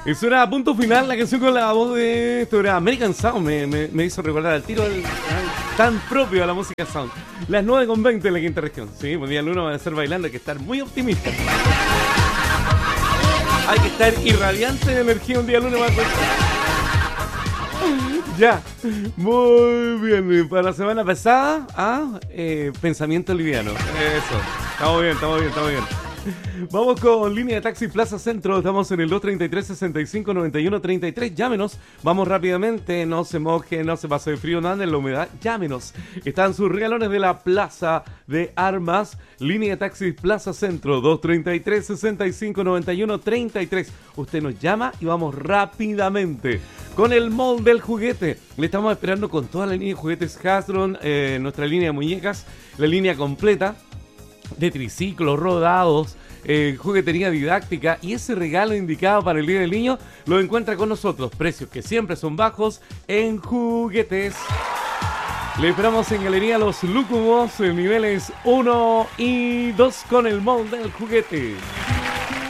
Eso era punto final, la canción con la voz de... Esto era American Sound, me hizo recordar al tiro tan propio de la música sound. Las 9:20 en la quinta región. Sí, buen día Luna, va a estar bailando, hay que estar muy optimista. Hay que estar irradiante de energía un día lunes más. Ya, muy bien. Para la semana pasada, pensamiento liviano. Eso, estamos bien. Vamos con línea de taxi Plaza Centro. Estamos en el 233-65-91-33. Llámenos, vamos rápidamente. No se moje, no se pase de frío, nada en la humedad. Llámenos. Están sus regalones de la Plaza de Armas. Línea de taxi Plaza Centro, 233-65-91-33. Usted nos llama y vamos rápidamente con el mall del juguete. Le estamos esperando con toda la línea de juguetes Hasbro, nuestra línea de muñecas, la línea completa de triciclos, rodados, juguetería didáctica, y ese regalo indicado para el Día del Niño lo encuentra con nosotros. Precios que siempre son bajos en juguetes. Le esperamos en Galería Los Lúcubos, en niveles 1 y 2 con el mall del juguete.